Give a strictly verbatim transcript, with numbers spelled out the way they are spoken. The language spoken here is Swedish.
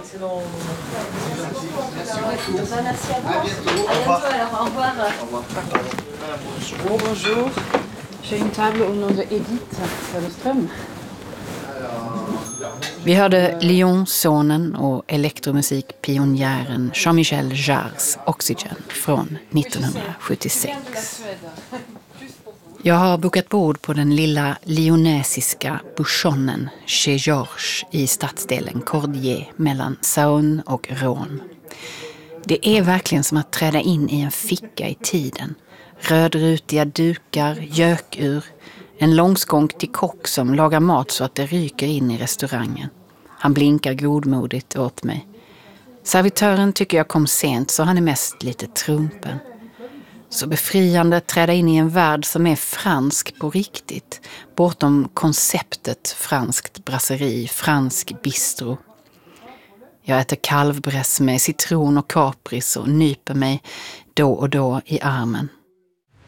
Bonjour. J'ai une table au nom de Edith Söderström. Vi hörde Lyon-sonen och elektromusikpionjären Jean-Michel Jarres Oxygen från nittonhundrasjuttiosex. Jag har bokat bord på den lilla lyonesiska bouchonen chez Georges i stadsdelen Cordier mellan Saône och Rhône. Det är verkligen som att träda in i en ficka i tiden. Rödrutiga dukar, gökur, en långskånk till kock som lagar mat så att det ryker in i restaurangen. Han blinkar godmodigt åt mig. Servitören tycker jag kom sent så han är mest lite trumpen. Så befriande att träda in i en värld som är fransk på riktigt. Bortom konceptet franskt brasseri, fransk bistro. Jag äter kalvbräss med citron och kapris och nyper mig då och då i armen.